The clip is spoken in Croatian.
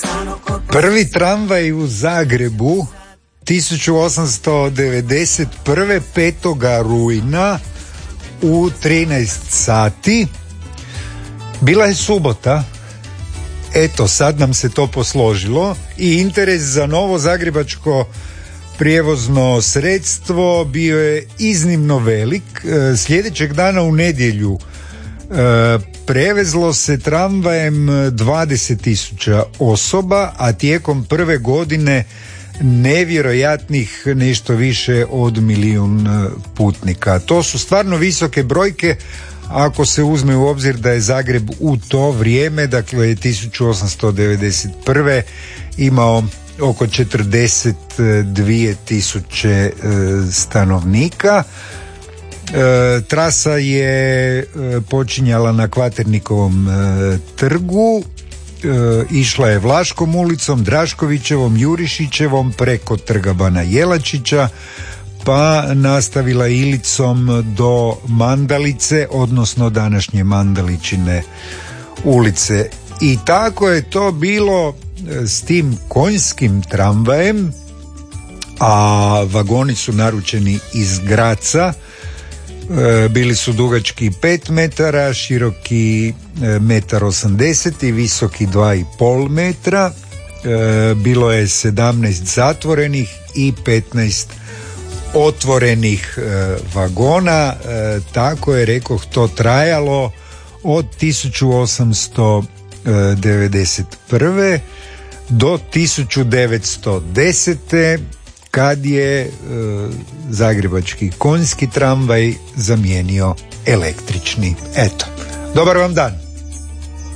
Prvi tramvaj u Zagrebu 1891. 5. rujna u 13 sati. Bila je subota. Eto, sad nam se to posložilo i interes za novo zagrebačko prijevozno sredstvo bio je iznimno velik. Sljedećeg dana u nedjelju prevezlo se tramvajem 20.000 osoba, a tijekom prve godine nevjerojatnih nešto više od 1 milijun putnika. To su stvarno visoke brojke ako se uzme u obzir da je Zagreb u to vrijeme, dakle 1891. imao oko 42.000 stanovnika. Trasa je počinjala na Kvaternikovom trgu, išla je Vlaškom ulicom, Draškovićevom, Jurišićevom preko trga Bana Jelačića, pa nastavila Ilicom do Mandalice, odnosno današnje Mandaličine ulice. I tako je to bilo s tim konjskim tramvajem, a vagoni su naručeni iz Graca. Bili su dugački 5 metara, široki 1,80 m i visoki 2,5 metra. Bilo je 17 zatvorenih i 15 otvorenih vagona. Tako je, rekoh, to trajalo od 1891. do 1910. kad je zagrebački konjski tramvaj zamijenio električni. Eto, dobar vam dan.